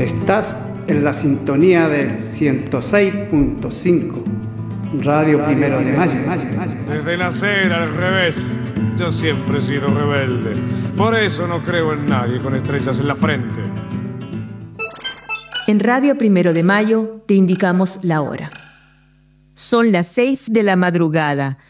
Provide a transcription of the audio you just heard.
Estás en la sintonía del 106.5, Radio Primero de Mayo. Desde nacer al revés, yo siempre he sido rebelde. Por eso no creo en nadie con estrellas en la frente. En Radio Primero de Mayo te indicamos la hora. Son las 6 de la madrugada